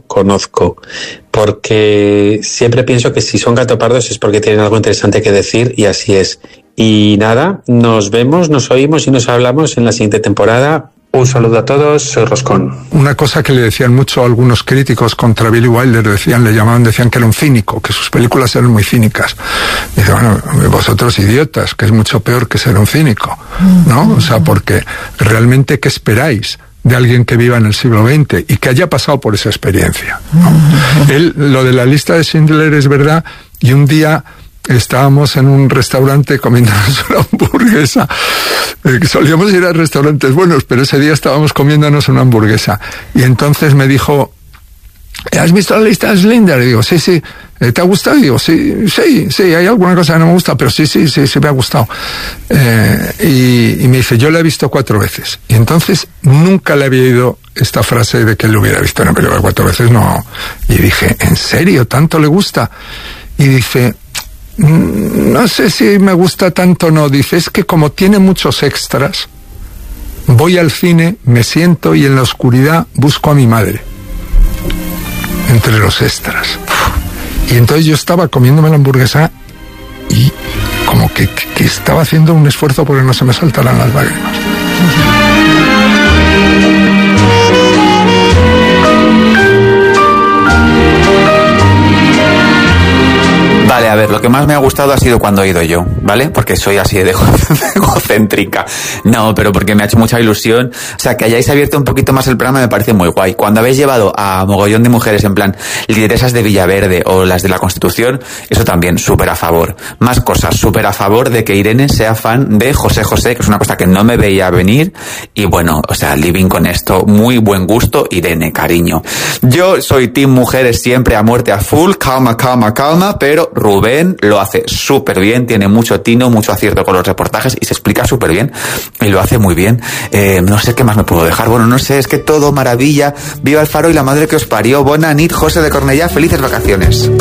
conozco, porque siempre pienso que si son gatopardos es porque tienen algo interesante que decir, y así es. Y nada, nos vemos, nos oímos y nos hablamos en la siguiente temporada. Un saludo a todos, soy Roscón. Una cosa que le decían mucho a algunos críticos contra Billy Wilder, decían que era un cínico, que sus películas eran muy cínicas. Dice, bueno, vosotros idiotas, que es mucho peor que ser un cínico, ¿no? O sea, porque realmente, ¿qué esperáis de alguien que viva en el siglo XX y que haya pasado por esa experiencia, ¿no? Lo de la lista de Schindler es verdad, y un día estábamos en un restaurante comiéndonos una hamburguesa. Solíamos ir a restaurantes buenos, pero ese día estábamos comiéndonos una hamburguesa. Y entonces me dijo, ¿has visto la lista de Schindler? Y digo, sí. ¿Te ha gustado? Y digo, sí, hay alguna cosa que no me gusta, pero sí me ha gustado. Y me dice, yo la he visto 4 veces. Y entonces nunca le había oído esta frase de que él lo hubiera visto una película 4 veces, no. Y dije, ¿en serio? ¿Tanto le gusta? Y dice, no sé si me gusta tanto o no. Dice, es que como tiene muchos extras, voy al cine, me siento y en la oscuridad busco a mi madre entre los extras. Y entonces yo estaba comiéndome la hamburguesa y como que estaba haciendo un esfuerzo porque no se me saltaran las lágrimas. Vale, a ver, lo que más me ha gustado ha sido cuando he ido yo, ¿vale? Porque soy así de egocéntrica. No, pero porque me ha hecho mucha ilusión. O sea, que hayáis abierto un poquito más el programa me parece muy guay. Cuando habéis llevado a mogollón de mujeres, en plan, lideresas de Villaverde o las de la Constitución, eso también, súper a favor. Más cosas, súper a favor de que Irene sea fan de José José, que es una cosa que no me veía venir. Y bueno, o sea, living con esto, muy buen gusto, Irene, cariño. Yo soy team mujeres siempre a muerte, a full, calma, pero Rubén lo hace súper bien, tiene mucho tino, mucho acierto con los reportajes y se explica súper bien y lo hace muy bien. No sé qué más me puedo dejar. Bueno, no sé, es que todo maravilla. Viva el Faro y la madre que os parió. Bona nit, José de Cornellá, felices vacaciones.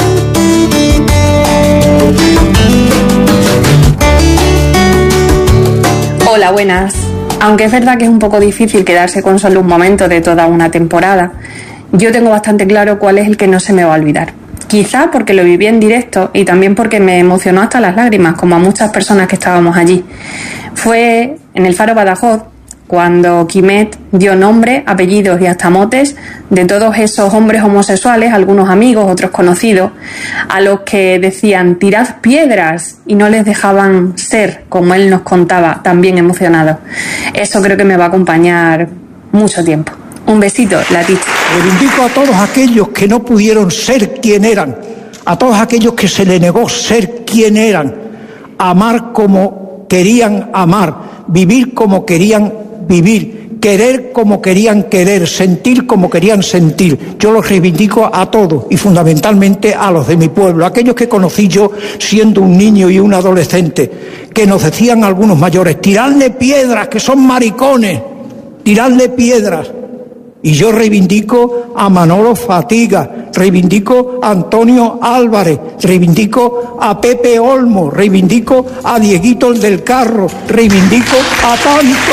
Hola, buenas. Aunque es verdad que es un poco difícil quedarse con solo un momento de toda una temporada, yo tengo bastante claro cuál es el que no se me va a olvidar. Quizá porque lo viví en directo y también porque me emocionó hasta las lágrimas, como a muchas personas que estábamos allí. Fue en el Faro Badajoz cuando Quimet dio nombre, apellidos y hasta motes de todos esos hombres homosexuales, algunos amigos, otros conocidos, a los que decían tirad piedras y no les dejaban ser, como él nos contaba, también emocionado. Eso creo que me va a acompañar mucho tiempo. Un besito, la Ticha. Reivindico a todos aquellos que no pudieron ser quien eran, a todos aquellos que se les negó ser quien eran, amar como querían amar, vivir como querían vivir, querer como querían querer, sentir como querían sentir. Yo los reivindico a todos y fundamentalmente a los de mi pueblo, aquellos que conocí yo siendo un niño y un adolescente, que nos decían algunos mayores, tiradle piedras, que son maricones, tiradle piedras. Y yo reivindico a Manolo Fatiga, reivindico a Antonio Álvarez, reivindico a Pepe Olmo, reivindico a Dieguito el del Carro, reivindico a tanto.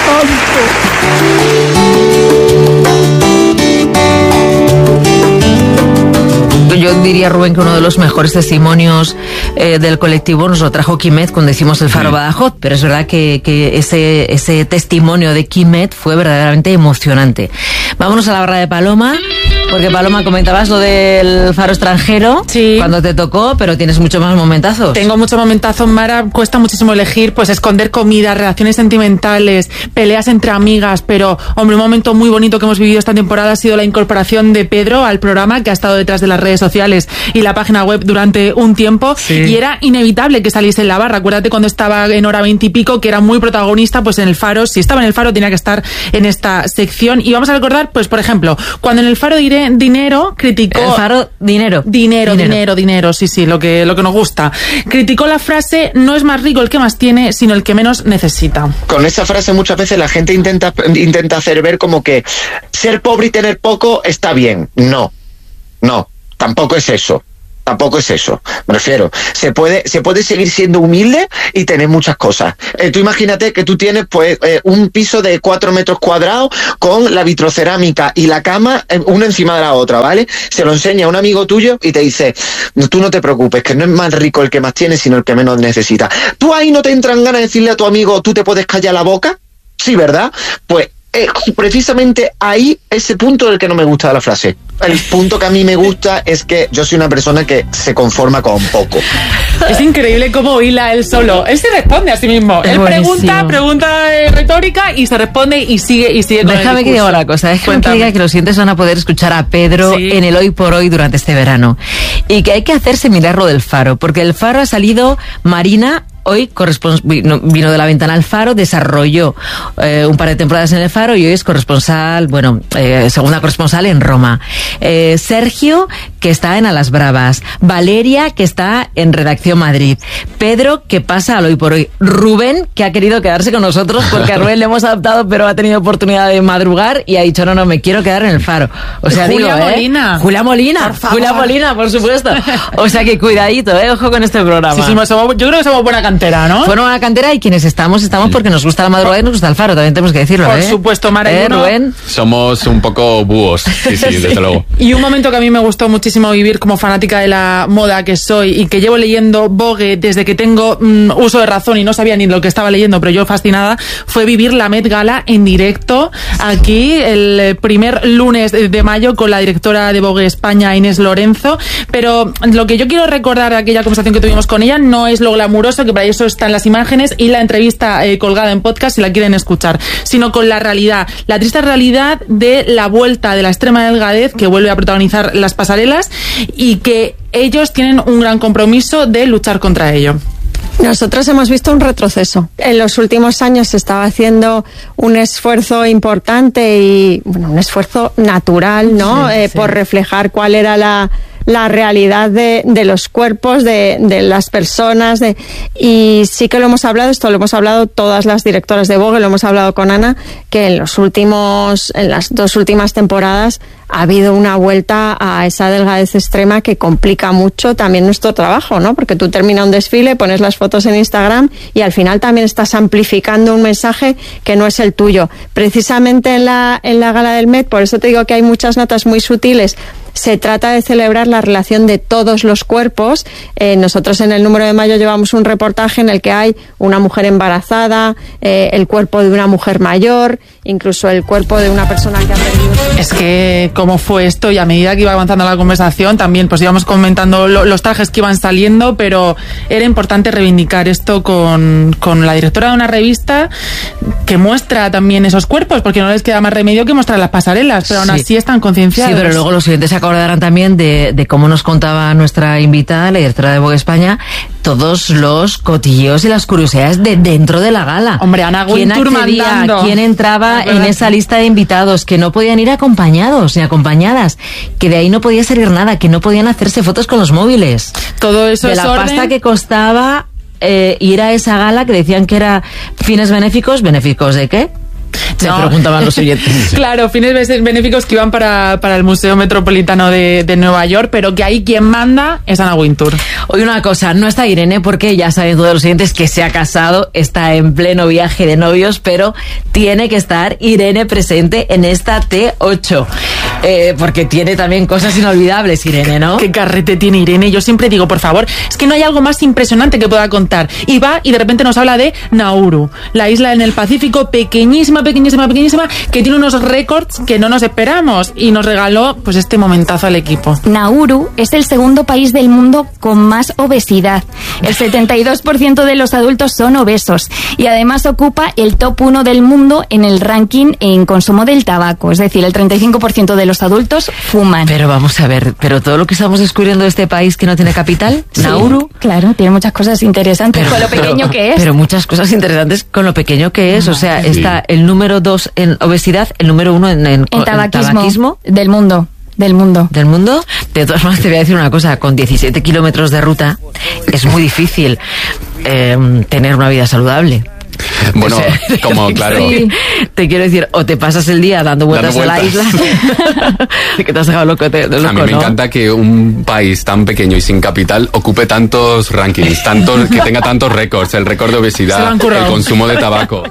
Yo diría, Rubén, que uno de los mejores testimonios del colectivo nos lo trajo Quimet cuando hicimos el Faro Badajoz, pero es verdad que ese testimonio de Quimet fue verdaderamente emocionante. Vámonos a la barra de Paloma, porque Paloma, comentabas lo del Faro extranjero, sí, cuando te tocó, pero tienes muchos más momentazos. Tengo muchos momentazos, Mara, cuesta muchísimo elegir, pues esconder comida, relaciones sentimentales, peleas entre amigas, pero hombre, un momento muy bonito que hemos vivido esta temporada ha sido la incorporación de Pedro al programa, que ha estado detrás de las redes sociales y la página web durante un tiempo, sí, y era inevitable que saliese en la barra. Acuérdate cuando estaba en Hora 20 y pico, que era muy protagonista, pues en el Faro, si estaba en el Faro tenía que estar en esta sección. Y vamos a recordar, pues por ejemplo, cuando en el Faro Dinero criticó... El Faro Dinero, sí, lo que nos gusta. Criticó la frase, no es más rico el que más tiene, sino el que menos necesita. Con esa frase muchas veces la gente intenta hacer ver como que ser pobre y tener poco está bien. No, tampoco es eso. Tampoco es eso, me refiero. Se puede seguir siendo humilde y tener muchas cosas. Tú imagínate que tú tienes pues un piso de 4 metros cuadrados con la vitrocerámica y la cama una encima de la otra, ¿vale? Se lo enseña a un amigo tuyo y te dice, tú no te preocupes, que no es más rico el que más tiene, sino el que menos necesita. ¿Tú ahí no te entran ganas de decirle a tu amigo, tú te puedes callar la boca? Sí, ¿verdad? Pues precisamente ahí ese punto del que no me gusta de la frase. El punto que a mí me gusta es que yo soy una persona que se conforma con poco. Es increíble cómo hila él solo. Él se responde a sí mismo. Es él buenísimo. pregunta retórica y se responde y sigue con Déjame el que diga discurso. una cosa. Déjame que diga que los siguientes van a poder escuchar a Pedro en el Hoy por Hoy durante este verano. Y que hay que hacerse mirar lo del Faro, porque del Faro ha salido Marina. Hoy vino de La Ventana al Faro, desarrolló un par de temporadas en el Faro y hoy es corresponsal, segunda corresponsal en Roma. Sergio, que está en A las Bravas. Valeria, que está en Redacción Madrid. Pedro, que pasa al Hoy por Hoy. Rubén, que ha querido quedarse con nosotros porque a Rubén le hemos adoptado, pero ha tenido oportunidad de madrugar y ha dicho, no, me quiero quedar en el Faro. O sea, Julia Molina. Julia Molina. Por favor. Julia Molina, por supuesto. O sea que cuidadito, ojo con este programa. Sí, yo creo que somos buena cantera, ¿no? Bueno, una cantera y quienes estamos porque nos gusta la madrugada y nos gusta el Faro, también tenemos que decirlo. Por supuesto, Mara. Rubén. Somos un poco búhos, sí, desde luego. Y un momento que a mí me gustó muchísimo vivir como fanática de la moda que soy y que llevo leyendo Vogue desde que tengo uso de razón y no sabía ni lo que estaba leyendo, pero yo fascinada, fue vivir la Met Gala en directo aquí el primer lunes de mayo con la directora de Vogue España, Inés Lorenzo. Pero lo que yo quiero recordar de aquella conversación que tuvimos con ella no es lo glamuroso, que para eso están las imágenes y la entrevista colgada en podcast si la quieren escuchar, sino con la realidad, la triste realidad de la vuelta de la extrema delgadez que vuelve a protagonizar las pasarelas y que ellos tienen un gran compromiso de luchar contra ello. Nosotros hemos visto un retroceso. En los últimos años se estaba haciendo un esfuerzo importante y, un esfuerzo natural, ¿no? Sí. Por reflejar cuál era la realidad de los cuerpos, de las personas, y sí que lo hemos hablado, esto lo hemos hablado todas las directoras de Vogue, lo hemos hablado con Ana, que en las 2 últimas temporadas ha habido una vuelta a esa delgadez extrema que complica mucho también nuestro trabajo, ¿no? Porque tú terminas un desfile, pones las fotos en Instagram y al final también estás amplificando un mensaje que no es el tuyo. Precisamente en la gala del Met, por eso te digo que hay muchas notas muy sutiles. Se trata de celebrar la relación de todos los cuerpos. Nosotros en el número de mayo llevamos un reportaje en el que hay una mujer embarazada, el cuerpo de una mujer mayor, incluso el cuerpo de una persona que ha perdido... Es que cómo fue esto, y a medida que iba avanzando la conversación también pues íbamos comentando los trajes que iban saliendo, pero era importante reivindicar esto con la directora de una revista que muestra también esos cuerpos, porque no les queda más remedio que mostrar las pasarelas, pero aún así están concienciados. Sí, pero luego los siguientes se acordarán también de cómo nos contaba nuestra invitada, la directora de Vogue España, todos los cotilleos y las curiosidades de dentro de la gala. Hombre, Ana Wintour mandando. ¿Quién entraba en esa lista de invitados? Que no podían ir acompañados ni acompañadas, que de ahí no podía salir nada, que no podían hacerse fotos con los móviles. Todo eso de es la orden. Pasta que costaba ir a esa gala, que decían que era fines benéficos. ¿Benéficos de qué? Se preguntaban los oyentes. Claro, fines benéficos que iban para el Museo Metropolitano de Nueva York, pero que ahí quien manda es Ana Wintour. Oye, una cosa, no está Irene porque ya saben todos los oyentes que se ha casado, está en pleno viaje de novios, pero tiene que estar Irene presente en esta T8. Porque tiene también cosas inolvidables, Irene, ¿no? Qué carrete tiene Irene. Yo siempre digo, por favor, es que no hay algo más impresionante que pueda contar. Y va y de repente nos habla de Nauru, la isla en el Pacífico, pequeñísima, que tiene unos récords que no nos esperamos, y nos regaló pues este momentazo al equipo. Nauru es el segundo país del mundo con más obesidad. El 72% de los adultos son obesos y además ocupa el top 1 del mundo en el ranking en consumo del tabaco. Es decir, el 35% de los adultos fuman. Pero vamos a ver, pero todo lo que estamos descubriendo de este país que no tiene capital, sí, Nauru. Claro, tiene muchas cosas interesantes con lo pequeño que es. Pero muchas cosas interesantes con lo pequeño que es. O sea, está el número 2 en obesidad, el número 1 en tabaquismo. Del mundo. ¿Del mundo? De todas maneras, te voy a decir una cosa. Con 17 kilómetros de ruta es muy difícil tener una vida saludable. Bueno, como, claro. Sí, te quiero decir, o te pasas el día dando vueltas a la isla, que te has dejado loco, a mí me encanta que un país tan pequeño y sin capital ocupe tantos rankings, que tenga tantos récords, el récord de obesidad, el consumo de tabaco.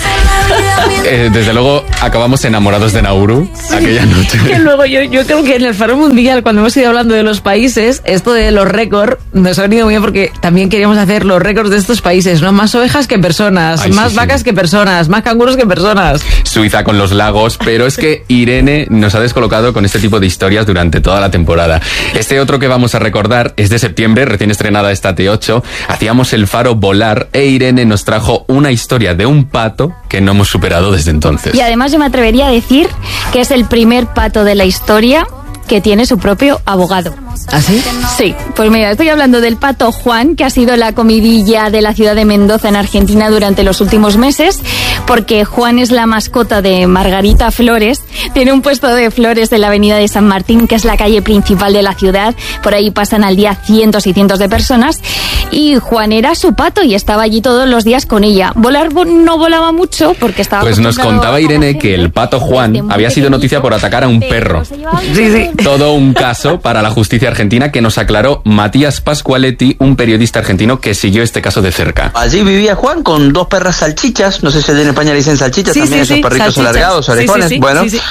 Desde luego acabamos enamorados de Nauru aquella noche. Que luego yo creo que en el Faro Mundial, cuando hemos ido hablando de los países, esto de los récords nos ha venido muy bien porque también queríamos hacer los récords de estos países, ¿no? Más ovejas que personas, más vacas que personas, más canguros que personas. Suiza con los lagos, pero es que Irene nos ha descolocado con este tipo de historias durante toda la temporada. Este otro que vamos a recordar es de septiembre, recién estrenada esta T8. Hacíamos el Faro volar e Irene nos trajo una historia de un pato que no hemos superado desde entonces. Y además yo me atrevería a decir que es el primer pato de la historia que tiene su propio abogado. ¿Ah, sí? Sí, pues mira, estoy hablando del pato Juan, que ha sido la comidilla de la ciudad de Mendoza en Argentina durante los últimos meses, porque Juan es la mascota de Margarita Flores, tiene un puesto de flores en la avenida de San Martín, que es la calle principal de la ciudad, por ahí pasan al día cientos y cientos de personas, y Juan era su pato y estaba allí todos los días con ella. Volar no volaba mucho porque estaba... Pues nos contaba Irene que el pato Juan había sido noticia por atacar a un perro. Sí. Todo un caso para la justicia argentina que nos aclaró Matías Pascualetti, un periodista argentino que siguió este caso de cerca. Allí vivía Juan con 2 perras salchichas, no sé si en España le dicen salchichas, también esos perritos salchichas alargados, orejones, sí.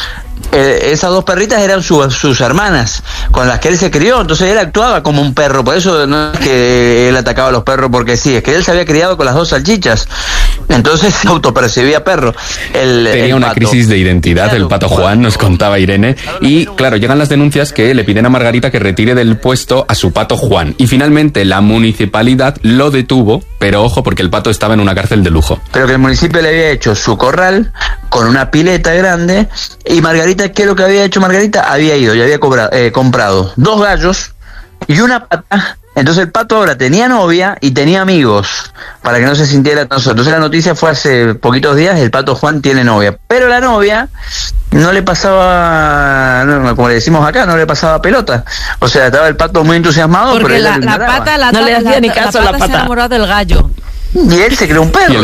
Esas 2 perritas eran sus hermanas, con las que él se crió, entonces él actuaba como un perro, por eso no es que él atacaba a los perros porque sí, es que él se había criado con las 2 salchichas, entonces se autopercibía perro. Tenía una crisis de identidad, el pato Juan, nos contaba Irene, y claro, llegan las denuncias que le piden a Margarita que retire del puesto a su pato Juan, y finalmente la municipalidad lo detuvo, pero ojo, porque el pato estaba en una cárcel de lujo. Pero que el municipio le había hecho su corral con una pileta grande, y Margarita, ¿qué es lo que había hecho Margarita? Había ido y había comprado 2 gallos y una pata. Entonces el pato ahora tenía novia y tenía amigos para que no se sintiera tan solo. Entonces la noticia fue hace poquitos días, el pato Juan tiene novia, pero la novia no le pasaba, como le decimos acá, no le pasaba pelota. O sea, estaba el pato muy entusiasmado, porque pero la pata no le hacía ni caso a la pata. Se enamoró del gallo. Y él se creó un perro.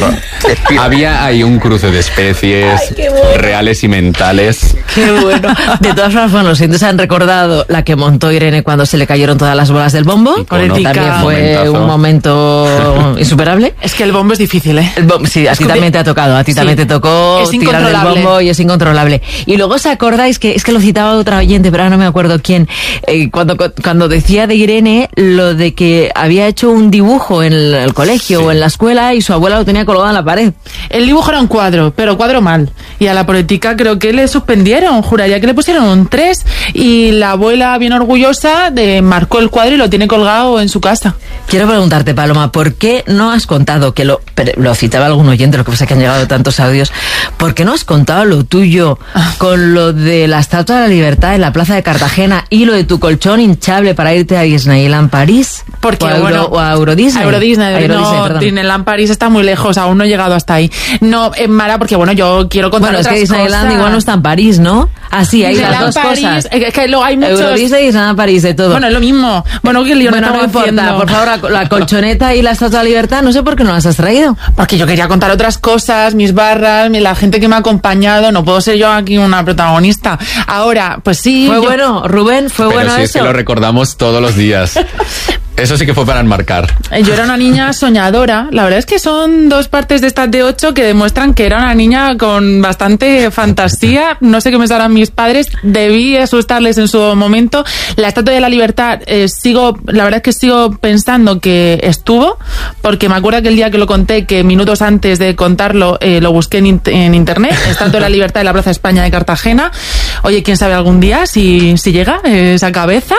Había ahí un cruce de especies reales y mentales. Qué bueno. De todas formas, bueno, los siguientes han recordado la que montó Irene cuando se le cayeron todas las bolas del bombo. También fue un momento insuperable. Es que el bombo es difícil, ¿eh? Sí, a ti también te ha tocado. A ti también te tocó tirar del bombo y es incontrolable. Y luego os acordáis que es que lo citaba otra oyente, pero ahora no me acuerdo quién, cuando decía de Irene lo de que había hecho un dibujo en el colegio o en la escuela y su abuela lo tenía colgado en la pared. El dibujo era un cuadro, pero cuadro mal. Y a la política creo que le suspendieron, juraría que le pusieron un 3 y la abuela, bien orgullosa, marcó el cuadro y lo tiene colgado en su casa. Quiero preguntarte, Paloma, ¿por qué no has contado, que lo citaba algún oyente, lo que pasa es que han llegado tantos audios, ¿por qué no has contado lo tuyo con lo de la Estatua de la Libertad en la Plaza de Cartagena y lo de tu colchón hinchable para irte a Disneyland París? Porque, o a Euro Disney. Disneyland París está muy lejos, aún no he llegado hasta ahí. No, Mara, porque bueno, yo quiero contar otras cosas. Bueno, es que Disneyland igual no está en París, ¿no? Así, hay las dos cosas. Es que luego hay muchos... Euro Disney y Disneyland París, de todo. Bueno, es lo mismo. Bueno, que lío no importa. Por favor, la colchoneta y la Estatua de la Libertad, no sé por qué no las has traído. Porque yo quería contar otras cosas, mis barras, la gente que me ha acompañado. No puedo ser yo aquí una protagonista. Ahora, pues sí. Bueno, Rubén, fue bueno eso. Pero si es que lo recordamos todos los días. Eso sí que fue para enmarcar. Yo era una niña soñadora. La verdad es que son 2 partes de estas de 8 que demuestran que era una niña con bastante fantasía. No sé qué pensarán mis padres. Debí asustarles en su momento. La Estatua de la Libertad, la verdad es que sigo pensando que estuvo, porque me acuerdo que el día que lo conté, que minutos antes de contarlo, lo busqué en internet. Estatua de la Libertad de la Plaza España de Cartagena. Oye, quién sabe algún día si llega esa cabeza.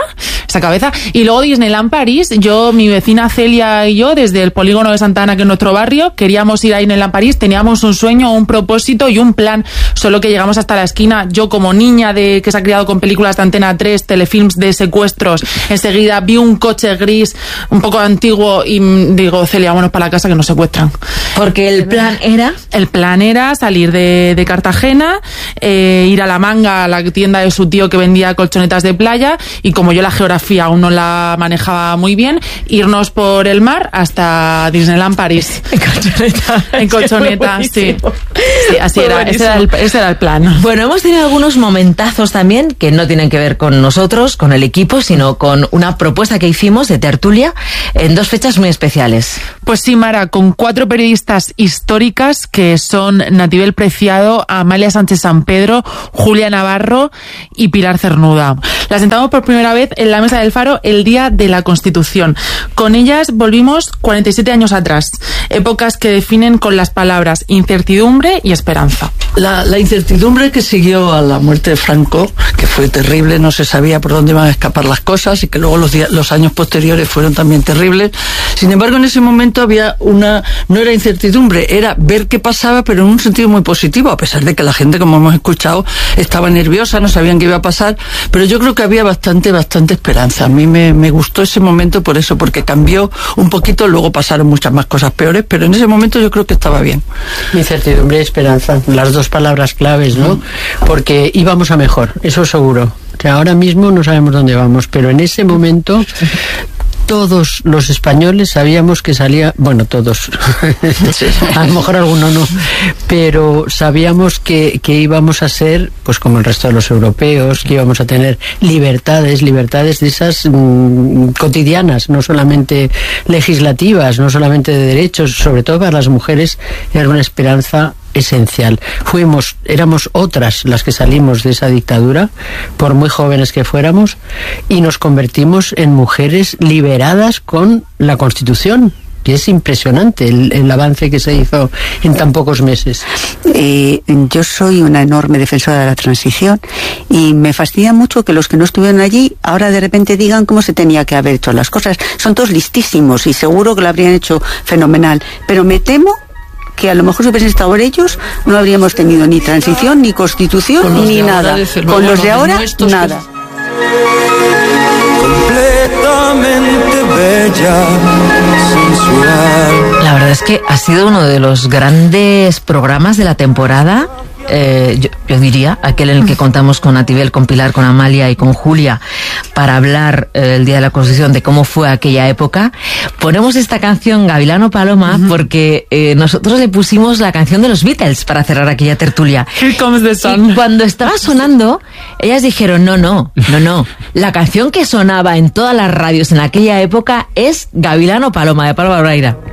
Y luego Disneyland París. Mi vecina Celia y yo, desde el polígono de Santa Ana, que es nuestro barrio, queríamos ir a Disneyland París, teníamos un sueño, un propósito y un plan, solo que llegamos hasta la esquina. Yo, como niña que se ha criado con películas de Antena 3, telefilms de secuestros, enseguida vi un coche gris, un poco antiguo, y digo, Celia, vámonos para la casa que nos secuestran. Porque el plan era salir de Cartagena, ir a La Manga, a la tienda de su tío que vendía colchonetas de playa, y como yo la geografía geografía aún no la manejaba muy bien, irnos por el mar hasta Disneyland París. En colchoneta, sí. Sí, así era, ese era el plan. Bueno, hemos tenido algunos momentazos también que no tienen que ver con nosotros, con el equipo, sino con una propuesta que hicimos de tertulia en 2 fechas muy especiales. Pues sí, Mara, con 4 periodistas históricas que son Natibel Preciado, Amalia Sánchez San Pedro, Julia Navarro y Pilar Cernuda. Las sentamos por primera vez en la mesa del Faro el día de la Constitución. Con ellas volvimos 47 años atrás, épocas que definen con las palabras incertidumbre y esperanza. La incertidumbre que siguió a la muerte de Franco, que fue terrible, no se sabía por dónde iban a escapar las cosas y que luego los años posteriores fueron también terribles. Sin embargo, en ese momento había no era incertidumbre, era ver qué pasaba, pero en un sentido muy positivo, a pesar de que la gente, como hemos escuchado, estaba nerviosa, no sabían qué iba a pasar, pero yo creo que había bastante esperanza. A mí me gustó ese momento por eso, porque cambió un poquito, luego pasaron muchas más cosas peores, pero en ese momento yo creo que estaba bien. Incertidumbre y esperanza, las 2 palabras claves, ¿no? Porque íbamos a mejor, eso seguro. O sea, ahora mismo no sabemos dónde vamos, pero en ese momento todos los españoles sabíamos que salía, bueno, todos, a lo mejor alguno no, pero sabíamos que íbamos a ser, pues como el resto de los europeos, que íbamos a tener libertades de esas cotidianas, no solamente legislativas, no solamente de derechos, sobre todo para las mujeres era una esperanza esencial. Éramos otras las que salimos de esa dictadura, por muy jóvenes que fuéramos, y nos convertimos en mujeres liberadas con la Constitución, que es impresionante el avance que se hizo en tan pocos meses. Yo soy una enorme defensora de la transición y me fascina mucho que los que no estuvieron allí ahora de repente digan cómo se tenía que haber hecho las cosas. Son todos listísimos y seguro que lo habrían hecho fenomenal, pero me temo que a lo mejor si hubiesen estado ellos no habríamos tenido ni transición, ni constitución, ni nada. Con los de ahora, nada. Completamente bella, sensual. La verdad es que ha sido uno de los grandes programas de la temporada. Yo diría, aquel en el que contamos con Natibel, con Pilar, con Amalia y con Julia para hablar el Día de la Constitución de cómo fue aquella época. Ponemos esta canción Gavilano Paloma porque nosotros le pusimos la canción de los Beatles para cerrar aquella tertulia. Here Comes the Sun. Y cuando estaba sonando, ellas dijeron, no, la canción que sonaba en todas las radios en aquella época es Gavilano Paloma, de Pablo Braira.